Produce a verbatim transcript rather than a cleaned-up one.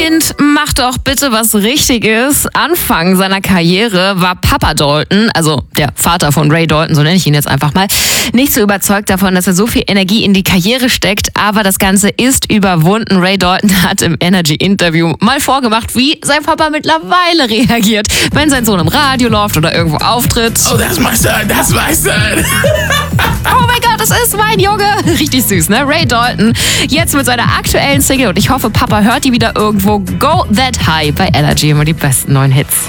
Kind, mach doch bitte was Richtiges. Anfang seiner Karriere war Papa Dalton, also der Vater von Ray Dalton, so nenne ich ihn jetzt einfach mal, nicht so überzeugt davon, dass er so viel Energie in die Karriere steckt, aber das Ganze ist überwunden. Ray Dalton hat im Energy-Interview mal vorgemacht, wie sein Papa mittlerweile reagiert, wenn sein Sohn im Radio läuft oder irgendwo auftritt. Oh, that's my son, that's my son. Oh mein Gott, das ist mein Junge. Richtig süß, ne? Ray Dalton, jetzt mit seiner aktuellen Single und ich hoffe, Papa hört die wieder irgendwo. Go That High bei Energy, immer die besten neuen Hits.